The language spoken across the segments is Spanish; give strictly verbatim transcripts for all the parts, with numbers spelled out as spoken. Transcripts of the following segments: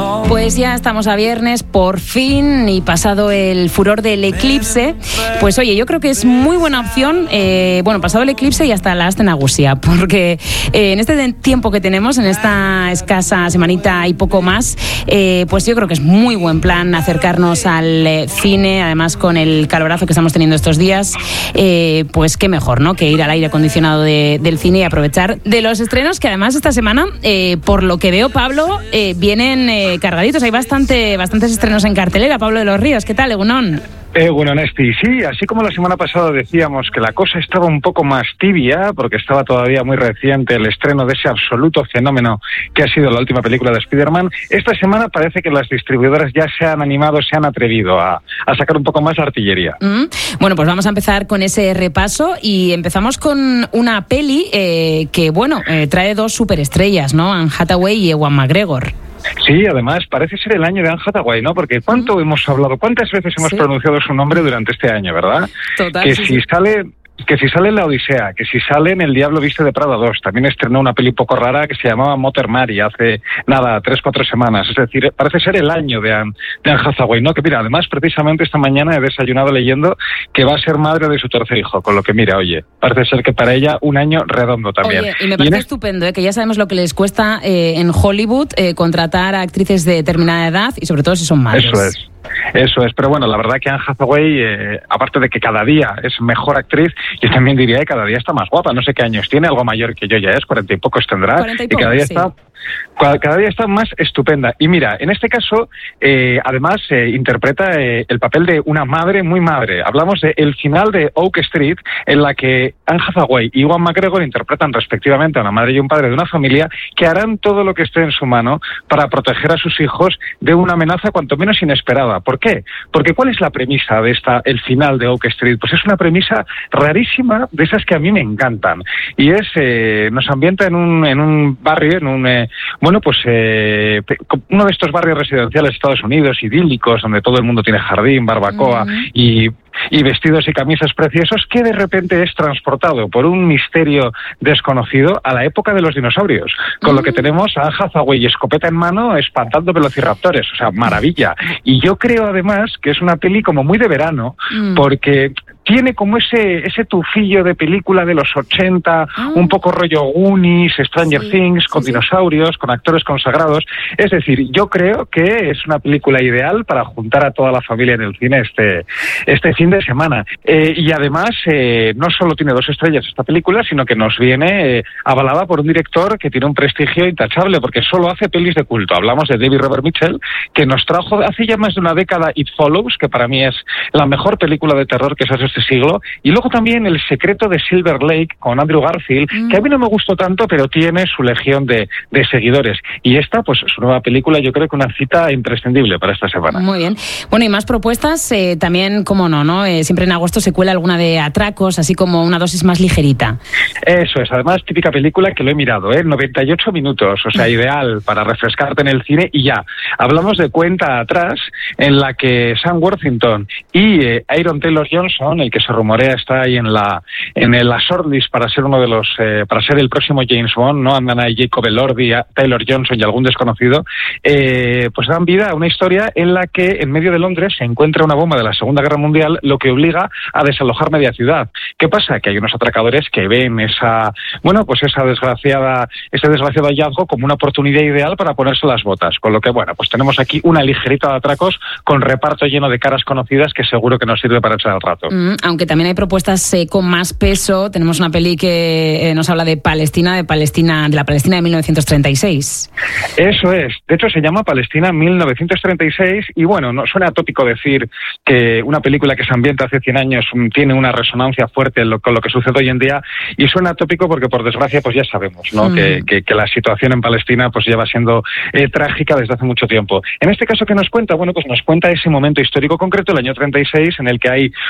Pues ya estamos a viernes, por fin, y pasado el furor del eclipse, pues oye, yo creo que es muy buena opción, eh, bueno, pasado el eclipse y hasta la Aste Nagusia, porque eh, en este tiempo que tenemos, en esta escasa semanita y poco más, eh, pues yo creo que es muy buen plan acercarnos al eh, cine, además con el calorazo que estamos teniendo estos días, eh, pues qué mejor, ¿no?, que ir al aire acondicionado de, del cine y aprovechar de los estrenos que además esta semana, eh, por lo que veo, Pablo, eh, vienen eh, cargaditos. Hay bastante, bastantes estrenos en cartelera. Pablo de los Ríos, ¿qué tal, Egunon? Eh, bueno, Nesti, sí, así como la semana pasada decíamos que la cosa estaba un poco más tibia, porque estaba todavía muy reciente el estreno de ese absoluto fenómeno que ha sido la última película de Spider-Man, esta semana parece que las distribuidoras ya se han animado, se han atrevido a, a sacar un poco más de artillería. Mm, bueno, pues vamos a empezar con ese repaso y empezamos con una peli eh, que, bueno, eh, trae dos superestrellas, ¿no? Anne Hathaway y Ewan McGregor. Sí, además parece ser el año de Anne Hathaway, ¿no? Porque ¿cuánto mm. hemos hablado, cuántas veces hemos sí. pronunciado su nombre durante este año, verdad? Total, que sí, si sí. sale... Que si sale en La Odisea, que si sale en El Diablo Viste de Prada dos, también estrenó una peli poco rara que se llamaba Mother Mary hace, nada, tres, cuatro semanas. Es decir, parece ser el año de Anne, de Anne Hathaway, ¿no? Que mira, además, precisamente esta mañana he desayunado leyendo que va a ser madre de su tercer hijo, con lo que mira, oye, parece ser que para ella un año redondo también. Oye, y me parece y estupendo, ¿eh? Que ya sabemos lo que les cuesta eh, en Hollywood eh, contratar a actrices de determinada edad y sobre todo si son madres. Eso es. Eso es, pero bueno, la verdad que Anne Hathaway, eh, aparte de que cada día es mejor actriz, yo también diría que cada día está más guapa. No sé qué años tiene, algo mayor que yo ya es, cuarenta y pocos tendrá, cuarenta y, y cada día sí. está... Cada día está más estupenda. Y mira, en este caso, eh, además, eh, interpreta eh, el papel de una madre muy madre. Hablamos de el final de Oak Street, en la que Anne Hathaway y Ewan McGregor interpretan respectivamente a una madre y un padre de una familia que harán todo lo que esté en su mano para proteger a sus hijos de una amenaza cuanto menos inesperada. ¿Por qué? Porque ¿cuál es la premisa de esta, el final de Oak Street? Pues es una premisa rarísima, de esas que a mí me encantan. Y es, eh, nos ambienta en un, en un barrio, en un... Eh, Bueno, pues eh, uno de estos barrios residenciales de Estados Unidos, idílicos, donde todo el mundo tiene jardín, barbacoa uh-huh. y... y vestidos y camisas preciosos, que de repente es transportado por un misterio desconocido a la época de los dinosaurios, con mm. lo que tenemos a Anne Hathaway escopeta en mano espantando velociraptores, o sea, maravilla. Y yo creo además que es una peli como muy de verano, mm. porque tiene como ese ese tufillo de película de los ochenta, ah. un poco rollo Goonies, Stranger sí, Things, con sí, dinosaurios, sí. con actores consagrados. Es decir, yo creo que es una película ideal para juntar a toda la familia en el cine este, este fin de semana. Eh, y además, eh, no solo tiene dos estrellas esta película, sino que nos viene eh, avalada por un director que tiene un prestigio intachable, porque solo hace pelis de culto. Hablamos de David Robert Mitchell, que nos trajo hace ya más de una década It Follows, que para mí es la mejor película de terror que se hace este siglo, y luego también El secreto de Silver Lake con Andrew Garfield, mm. que a mí no me gustó tanto, pero tiene su legión de, de seguidores. Y esta, pues su nueva película, yo creo que una cita imprescindible para esta semana. Muy bien. Bueno, y más propuestas, eh, también, como no, ¿no? Eh, siempre en agosto se cuela alguna de Atracos, así como una dosis más ligerita. Eso es, además típica película que lo he mirado, ¿eh? noventa y ocho minutos, o sea, ideal para refrescarte en el cine y ya. Hablamos de Cuenta Atrás, en la que Sam Worthington y eh, Aaron Taylor Johnson, el que se rumorea está ahí en la en la shortlist para ser uno de los eh, para ser el próximo James Bond, ¿no? Andan ahí Jacob Elordi, Taylor Johnson y algún desconocido, eh, pues dan vida a una historia en la que en medio de Londres se encuentra una bomba de la Segunda Guerra Mundial, lo que obliga a desalojar media ciudad. ¿Qué pasa? Que hay unos atracadores que ven esa, bueno, pues esa desgraciada, ese desgraciado hallazgo como una oportunidad ideal para ponerse las botas. Con lo que, bueno, pues tenemos aquí una ligerita de atracos con reparto lleno de caras conocidas que seguro que nos sirve para echar el rato. Mm, aunque también hay propuestas eh, con más peso. Tenemos una peli que eh, nos habla de Palestina, de Palestina, de la Palestina de mil novecientos treinta y seis. Eso es. De hecho, se llama Palestina mil novecientos treinta y seis y, bueno, no suena atópico decir que una película que se ambienta hace cien años tiene una resonancia fuerte lo, con lo que sucede hoy en día, y suena tópico porque, por desgracia, pues ya sabemos, ¿no? Mm. Que, que, que la situación en Palestina pues lleva siendo eh, trágica desde hace mucho tiempo. En este caso, ¿qué nos cuenta? Bueno, pues nos cuenta ese momento histórico concreto, el año treinta y seis, en el que hay, bueno, pues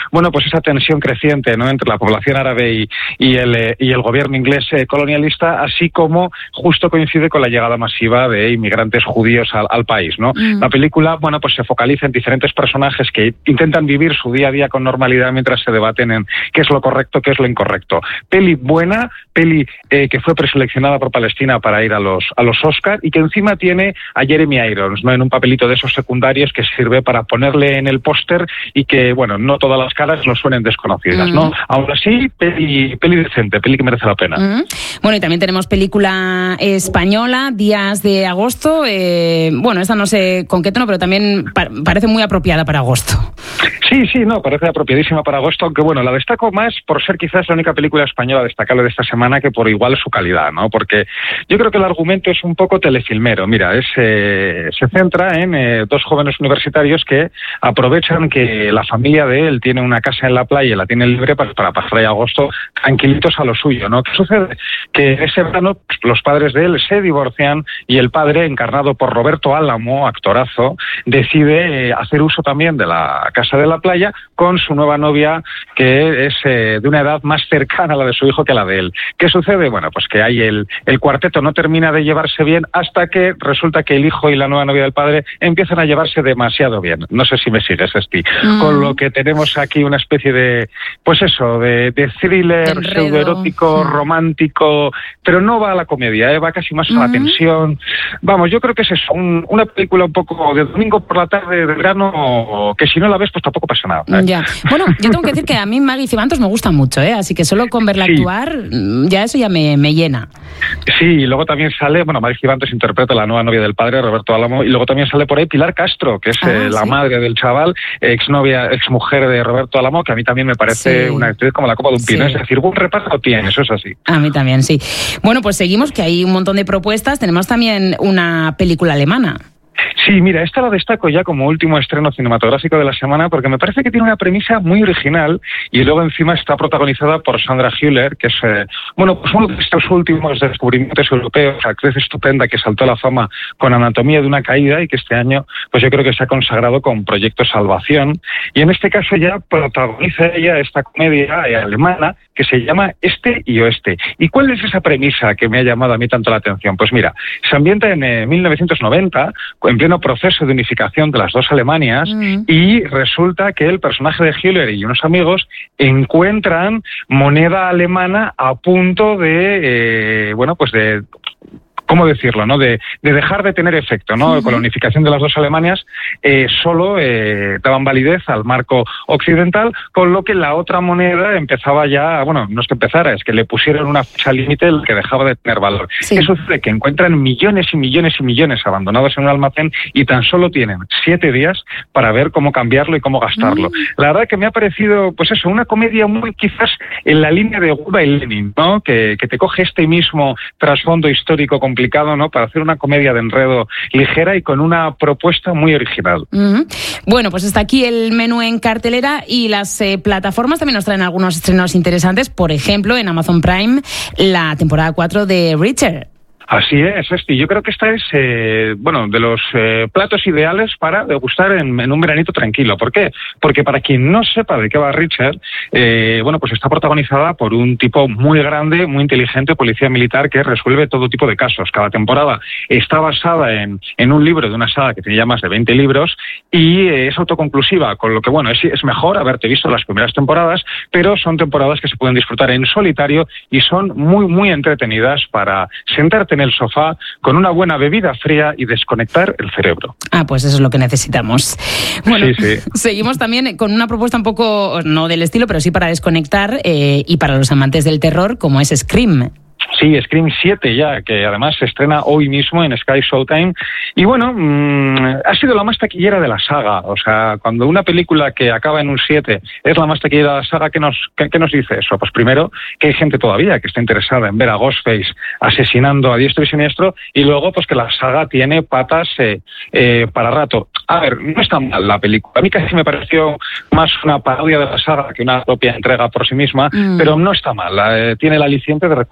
esa tensión creciente, ¿no?, entre la población árabe y, y, el, eh, y el gobierno inglés eh, colonialista, así como justo coincide con la llegada masiva de inmigrantes judíos al, al país, ¿no? Mm. La película, bueno, pues se focaliza en diferentes personajes que intentan vivir su día a día con normalidad mientras se debaten en qué es lo correcto, qué es lo incorrecto. Peli buena, peli eh, que fue preseleccionada por Palestina para ir a los a los Oscar y que encima tiene a Jeremy Irons, ¿no?, en un papelito de esos secundarios que sirve para ponerle en el póster y que, bueno, no todas las caras nos suenen desconocidas, mm. ¿no? Aún así, peli, peli decente, peli que merece la pena. Mm. Bueno, y también tenemos película española, Días de agosto. Eh, bueno, esta no sé con qué tono, pero también pa- parece muy apropiada para agosto. Sí, sí, no, parece apropiadísima para agosto, aunque bueno, la destaco más por ser quizás la única película española destacable de esta semana que por igual su calidad, ¿no? Porque yo creo que el argumento es un poco telefilmero. Mira, es, eh, se centra en eh, dos jóvenes universitarios que aprovechan que la familia de él tiene una casa en la playa y la tiene libre para, para pasar ahí agosto tranquilitos a lo suyo, ¿no? ¿Qué sucede? Que ese verano pues, los padres de él se divorcian y el padre, encarnado por Roberto Álamo, actorazo, decide eh, hacer uso también de la casa de la playa con su nueva novia, que es eh, de una edad más cercana a la de su hijo que a la de él. ¿Qué sucede? Bueno, pues que hay el, el cuarteto no termina de llevarse bien hasta que resulta que el hijo y la nueva novia del padre empiezan a llevarse demasiado bien. No sé si me sigues, Esti. Mm. Con lo que tenemos aquí una especie de, pues eso, de, de thriller pseudoerótico, mm. romántico, pero no va a la comedia, ¿eh? Va casi más mm. a la tensión. Vamos, yo creo que es eso, un, una película un poco de domingo por la tarde de verano, que si no la ves, pues tampoco pasa nada, ¿eh? Ya. Bueno, yo tengo que decir que a mí Maggie Cibantos me gusta mucho, ¿eh? Así que solo con verla sí. actuar, ya eso ya me, me llena. Sí, y luego también sale, bueno, Maggie Cibantos interpreta a la nueva novia del padre, Roberto Álamo, y luego también sale por ahí Pilar Castro, que es ah, eh, la ¿sí? madre del chaval, exnovia, exmujer de Roberto Álamo, que a mí también me parece sí. una actriz como la copa de un pino, sí. es decir, buen reparto tiene, eso es así. A mí también, sí. Bueno, pues seguimos, que hay un montón de propuestas, tenemos también una película alemana. Sí, mira, esta la destaco ya como último estreno cinematográfico de la semana porque me parece que tiene una premisa muy original y luego encima está protagonizada por Sandra Hüller, que es, eh, bueno, pues uno de estos últimos descubrimientos europeos, actriz estupenda que saltó a la fama con Anatomía de una caída y que este año, pues yo creo que se ha consagrado con Proyecto Salvación, y en este caso ya protagoniza ella esta comedia eh, alemana que se llama Este y Oeste. ¿Y cuál es esa premisa que me ha llamado a mí tanto la atención? Pues mira, se ambienta en eh, mil novecientos noventa, en pleno proceso de unificación de las dos Alemanias, mm. y resulta que el personaje de Hüller y unos amigos encuentran moneda alemana a punto de, eh, bueno, pues de... ¿cómo decirlo?, ¿no? De, de dejar de tener efecto, ¿no? Uh-huh. Con la unificación de las dos Alemanias, eh, solo eh, daban validez al marco occidental, con lo que la otra moneda empezaba ya, bueno, no es que empezara, es que le pusieron una fecha límite que dejaba de tener valor. Sí. Eso sucede que encuentran millones y millones y millones abandonados en un almacén y tan solo tienen siete días para ver cómo cambiarlo y cómo gastarlo. Uh-huh. La verdad que me ha parecido, pues eso, una comedia muy quizás en la línea de Guba y Lenin, ¿no? Que, que te coge este mismo trasfondo histórico complicado, ¿no?, para hacer una comedia de enredo ligera y con una propuesta muy original. Uh-huh. Bueno, pues está aquí el menú en cartelera y las eh, plataformas también nos traen algunos estrenos interesantes. Por ejemplo, en Amazon Prime, la temporada cuatro de Reacher. Así es, Esti. Yo creo que esta es, eh, bueno, de los eh, platos ideales para degustar en, en un veranito tranquilo. ¿Por qué? Porque para quien no sepa de qué va Reacher, eh, bueno, pues está protagonizada por un tipo muy grande, muy inteligente, policía militar que resuelve todo tipo de casos. Cada temporada está basada en, en un libro de una saga que tiene ya más de veinte libros y eh, es autoconclusiva, con lo que, bueno, es, es mejor haberte visto las primeras temporadas, pero son temporadas que se pueden disfrutar en solitario y son muy, muy entretenidas para sentarte en el sofá con una buena bebida fría y desconectar el cerebro. Ah, pues eso es lo que necesitamos. Bueno, sí, sí. Seguimos también con una propuesta un poco, no del estilo, pero sí para desconectar eh, y para los amantes del terror, como es Scream. Sí, Scream siete ya, que además se estrena hoy mismo en Sky Showtime. Y bueno, mmm, ha sido la más taquillera de la saga. O sea, cuando una película que acaba en un siete es la más taquillera de la saga, ¿qué nos, qué, qué nos dice eso? Pues primero, que hay gente todavía que está interesada en ver a Ghostface asesinando a diestro y siniestro, y luego pues que la saga tiene patas eh, eh, para rato. A ver, no está mal la película. A mí casi me pareció más una parodia de la saga que una propia entrega por sí misma, mm. pero no está mal. Eh, tiene el aliciente de recuperar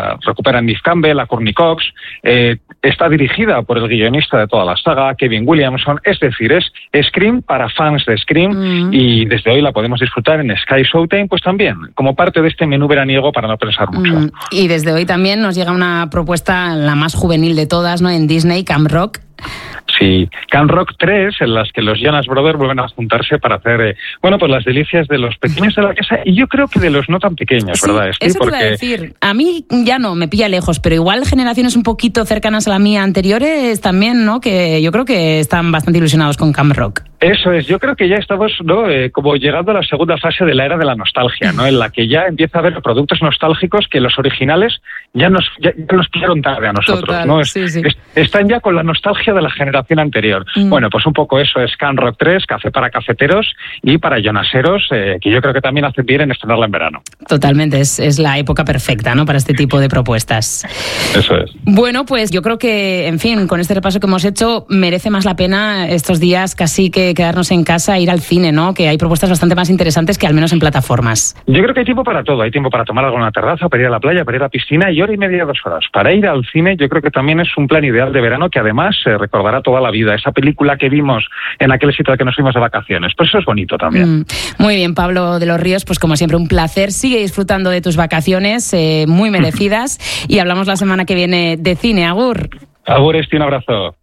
la recuperan Neve Campbell, a Courtney Cox, eh, está dirigida por el guionista de toda la saga, Kevin Williamson, es decir, es Scream para fans de Scream, mm. y desde hoy la podemos disfrutar en Sky Showtime, pues también, como parte de este menú veraniego para no pensar mucho. Mm. Y desde hoy también nos llega una propuesta, la más juvenil de todas, ¿no? En Disney, Camp Rock. Sí, Camp Rock tres, en las que los Jonas Brothers vuelven a juntarse para hacer, eh, bueno, pues las delicias de los pequeños de la casa y yo creo que de los no tan pequeños, sí, ¿verdad? Eso Porque... te iba a decir. A mí ya no, me pilla lejos, pero igual generaciones un poquito cercanas a la mía anteriores también, ¿no? Que yo creo que están bastante ilusionados con Camp Rock. Eso es, yo creo que ya estamos, ¿no? Eh, como llegando a la segunda fase de la era de la nostalgia, ¿no? En la que ya empieza a haber productos nostálgicos que los originales ya nos, ya, ya nos pillaron tarde a nosotros, Total, ¿no? Es, sí, sí. Es, están ya con la nostalgia de la generación anterior. Mm. Bueno, pues un poco eso es Camp Rock tres, café para cafeteros y para jonaseros, eh, que yo creo que también hacen bien en estrenarla en verano. Totalmente, es, es la época perfecta, ¿no? Para este tipo de propuestas. Eso es. Bueno, pues yo creo que, en fin, con este repaso que hemos hecho, merece más la pena estos días casi que quedarnos en casa e ir al cine, ¿no? Que hay propuestas bastante más interesantes que al menos en plataformas. Yo creo que hay tiempo para todo. Hay tiempo para tomar algo en la terraza, para ir a la playa, para ir a la piscina y hora y media, dos horas. Para ir al cine yo creo que también es un plan ideal de verano que además se eh, recordará toda la vida. Esa película que vimos en aquel sitio al que nos fuimos de vacaciones. Pues eso es bonito también. Mm, muy bien, Pablo de los Ríos, pues como siempre un placer. Sigue disfrutando de tus vacaciones, eh, muy merecidas. Y hablamos la semana que viene de cine. Agur. Agur, Esti, un abrazo.